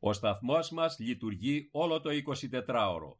Ο σταθμός μας λειτουργεί όλο το 24ωρο.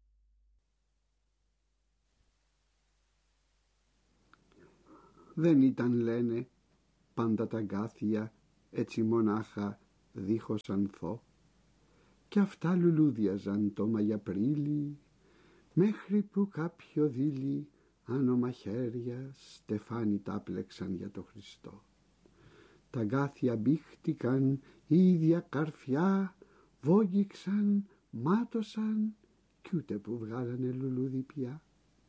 Δεν ήταν, λένε, πάντα τα αγκάθια έτσι μονάχα δίχως ανθό, κι αυτά λουλούδιαζαν το Μαγιαπρίλη, μέχρι που κάποιο δίλη άνομα χέρια στεφάνι τάπλεξαν για το Χριστό. Τα αγκάθια μπήχτηκαν, ίδια καρφιά, βόγγιξαν, μάτωσαν κι ούτε που βγάλανε λουλούδι πια.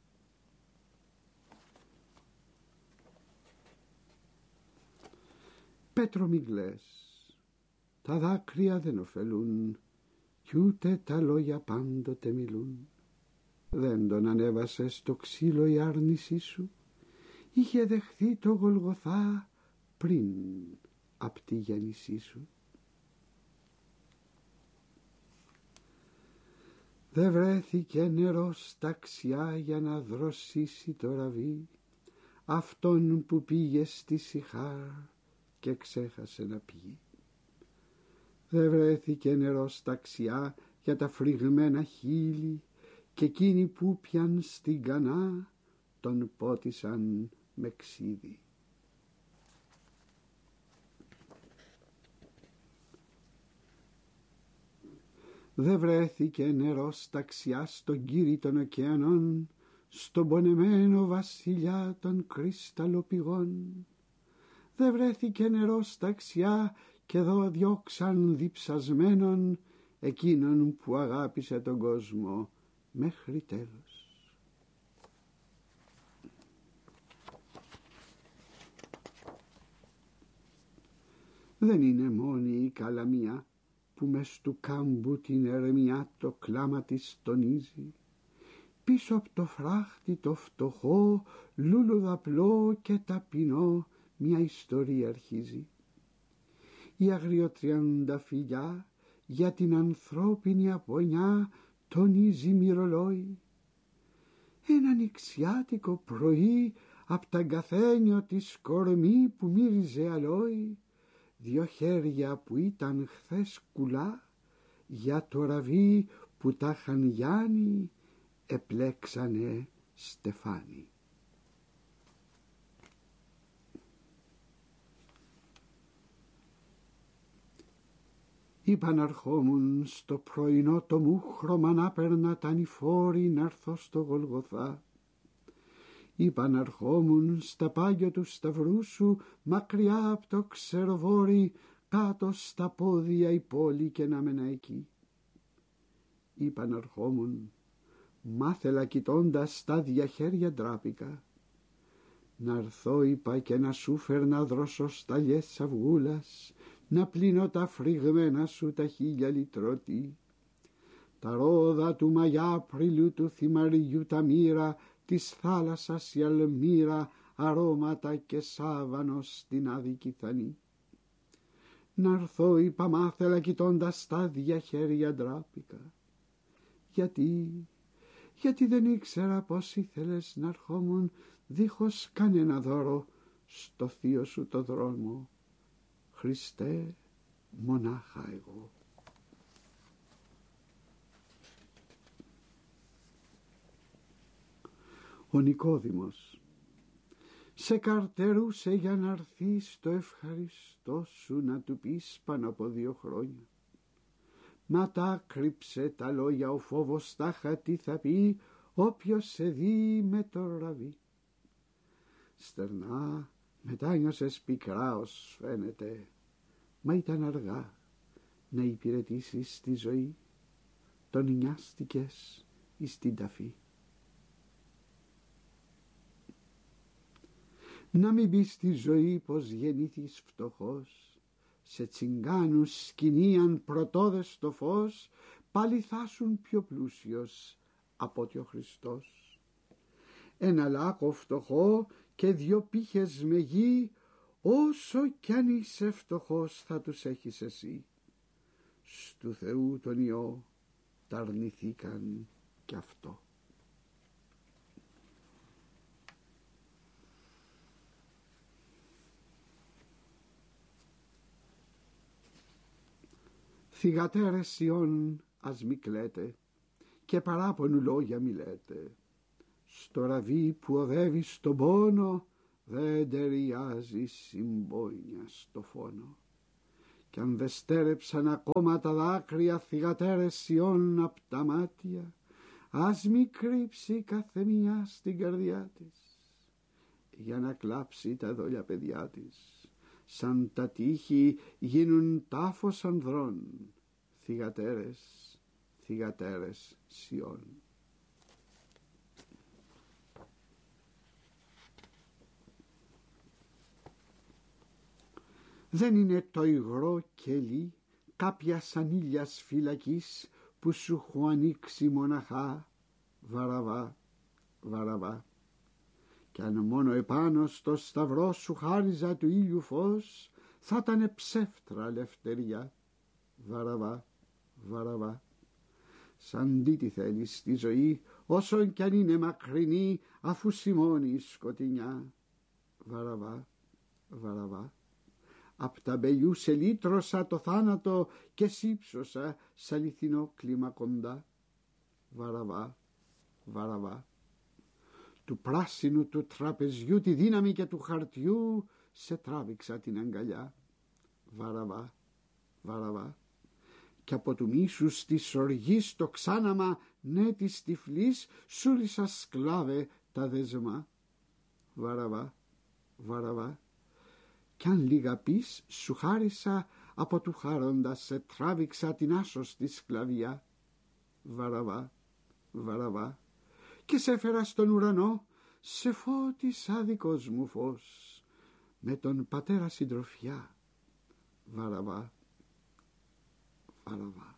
Πέτρο μη κλαις, τα δάκρυα δεν ωφελούν κι ούτε τα λόγια πάντοτε μιλούν. Δεν τον ανέβασε στο ξύλο η άρνησή σου, είχε δεχθεί το Γολγοθά πριν απ' τη γέννησή σου. Δε βρέθηκε νερό στα αξιά για να δροσίσει το ραβί αυτόν που πήγε στη Σιχάρ και ξέχασε να πιει. Δε βρέθηκε νερό στα αξιά για τα φρυγμένα χείλη και εκείνοι που πιαν στην Κανά τον πότισαν με ξύδι. Δε βρέθηκε νερό σταξιά στον Κύρι των ωκεανών, στον πονεμένο βασιλιά των κρυσταλλοπηγών. Δε βρέθηκε νερό σταξιά και εδώ διώξαν διψασμένον εκείνον που αγάπησε τον κόσμο μέχρι τέλος. Δεν είναι μόνη η καλαμία που μες του κάμπου την ερεμιά το κλάμα της τονίζει. Πίσω από το φράχτη το φτωχό, λουλουδαπλό και ταπεινό μια ιστορία αρχίζει. Η αγριοτριανταφυλλιά για την ανθρώπινη απονιά τονίζει μυρολόι. Ένα νηξιάτικο πρωί απ' τα γκαθένιο της κορμί που μύριζε αλόι, δυο χέρια που ήταν χθες κουλά για το ραβί που τα είχαν Γιάννη επλέξανε στεφάνι. Είπαν αρχόμουν στο πρωινό το μούχρωμα να περνά τα νηφόρη να έρθω στο Γολγοθά. Είπαν αρχόμουν στα πάγια του σταυρού σου μακριά από το ξεροβόρι κάτω στα πόδια η πόλη και να μενα εκεί. Είπαν αρχόμουν μάθελα κοιτώντας τα διαχέρια ντράπηκα. Να έρθω είπα και να σου φέρνα δροσοσταλιές αυγούλας, να πλύνω τα φρυγμένα σου τα χίλια λιτρωτή. Τα ρόδα του Μαγιάπριλου του θυμαριού τα μοίρα, της θάλασσας η αλμύρα, αρώματα και σάβανος στην άδικη θανή. Να έρθω είπα μάθελα κοιτώντας τα διαχέρια ντράπηκα. Γιατί δεν ήξερα πως ήθελες να ερχόμουν δίχως κανένα δώρο στο θείο σου το δρόμο. Χριστέ, μονάχα εγώ. Ο Νικόδημος σε καρτερούσε για να έρθει στο ευχαριστώ σου να του πεις πάνω από 2 χρόνια. Μα τα κρύψε τα λόγια ο φόβος τάχα τι θα πει όποιος σε δει με το ραβί. Στερνά μετάνιωσες πικρά ως φαίνεται, μα ήταν αργά να υπηρετήσεις τη ζωή, τον νοιάστηκες εις την ταφή. Να μην μπεις στη ζωή πως γεννήθης φτωχός, σε τσιγκάνους σκηνίαν πρωτόδες το φως, πάλι θα σουν πιο πλούσιος από ότι ο Χριστός. Ένα λάκκο φτωχό και 2 πύχες με γη, όσο κι αν είσαι φτωχός θα τους έχεις εσύ. Στου Θεού τον Υιό τα αρνηθήκαν κι αυτό. Θυγατέρες Σιών, ας μη κλαίτε και παράπονου λόγια μη λέτε. Στο ραβί που οδεύει στον πόνο δεν ταιριάζει συμπόνια στο φόνο. Κι αν δε στέρεψαν ακόμα τα δάκρυα θυγατέρες Σιών απ' τα μάτια, ας μη κρύψει καθεμιά στην καρδιά της, για να κλάψει τα δόλια παιδιά της, σαν τα τείχη γίνουν τάφος ανδρών, θυγατέρες Σιών. Δεν είναι το υγρό κελί κάποιας ανήλιας φυλακής που σου έχω ανοίξει μοναχά, Βαραβά, Βαραβά. Κι αν μόνο επάνω στο σταυρό σου χάριζα του ήλιου φως, θα ήτανε ψεύτρα ελευθεριά, Βαραβά, Βαραβά. Σαν τι τη θέλεις στη ζωή, όσον κι αν είναι μακρινή, αφού σημώνει η σκοτεινιά, Βαραβά, Βαραβά. Απ' τα μπελιού σε λύτρωσα το θάνατο και σύψωσα σ' αληθινό κλίμα κοντά, Βαραβά, Βαραβά. Του πράσινου του τραπεζιού τη δύναμη και του χαρτιού σε τράβηξα την αγκαλιά, Βαραβά, Βαραβά. Κι από του μίσους της οργής το ξάναμα ναι της τυφλής σούλησα σκλάβε τα δεσμά, Βαραβά, Βαραβά. Κι αν λίγα πεις σου χάρισα από του χάροντα σε τράβηξα την άσωστη σκλαβιά, Βαραβά, Βαραβά. Και σε έφερα στον ουρανό, σε φώτισα δικός μου φως, με τον πατέρα συντροφιά, Βαραβά, Βαραβά.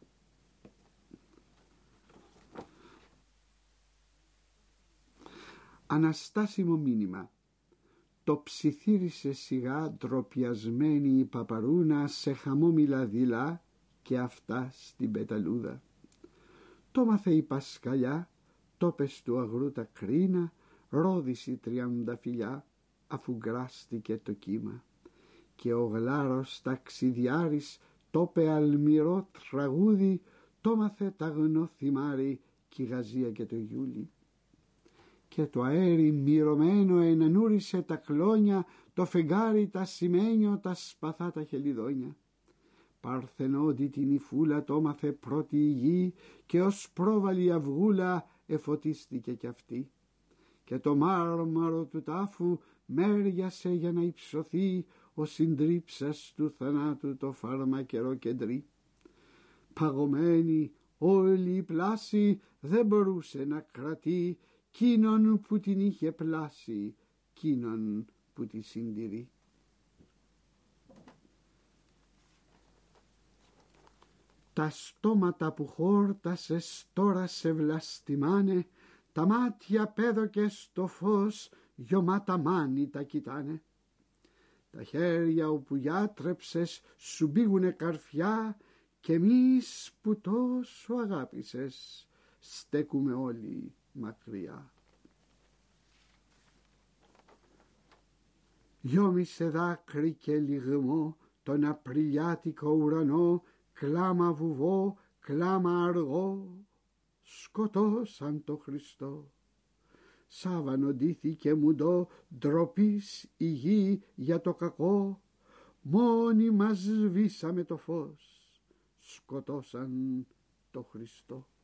Αναστάσιμο μήνυμα. Το ψιθύρισε σιγά ντροπιασμένη η παπαρούνα σε χαμόμηλα δειλά και αυτά στην πεταλούδα. Το μάθε η Πασκαλιά, τόπες του αγρού τα κρίνα, ρόδιση 30 φιλιά, αφού γκράστηκε το κύμα. Και ο γλάρος ταξιδιάρης, τόπε αλμυρό τραγούδι, το μάθε ταγνό θυμάρι, κι η γαζία και το γιούλι. Και το αέρι μυρωμένο ενανούρισε τα κλόνια, το φεγγάρι τα σημαίνιο, τα σπαθά τα χελιδόνια. Παρθενόντι την υφούλα το μάθε πρώτη η γη, και ως πρόβαλη αυγούλα εφωτίστηκε κι αυτή. Και το μάρμαρο του τάφου μέριασε για να υψωθεί ο συντρίψας του θανάτου το φάρμακερο κεντρί. Παγωμένη όλη η πλάση δεν μπορούσε να κρατεί κείνον που την είχε πλάσει, κείνον που τη συντηρεί. Τα στόματα που χόρτασες τώρα σε βλαστημάνε, τα μάτια πέδοκες στο φως γιωμάτα μάνι τα κοιτάνε. Τα χέρια όπου γιάτρεψες σου μπήγουνε καρφιά, και εμείς που τόσο αγάπησες στέκουμε όλοι μακριά. Γιόμισε δάκρυ και λιγμό τον απριλιάτικο ουρανό, κλάμα βουβό, κλάμα αργό, σκοτώσαν το Χριστό. Σάββανο ντύθηκε μουντό, ντροπής η γη για το κακό, μόνοι μας σβήσαμε το φως, σκοτώσαν το Χριστό.